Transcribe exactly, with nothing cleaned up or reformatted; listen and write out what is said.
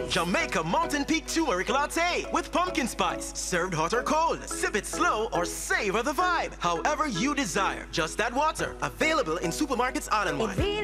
Jamaica Mountain Peak Turmeric Latte with pumpkin spice. Served hot or cold. Sip it slow or savor the vibe. However you desire. Just that water. Available in supermarkets island-wide.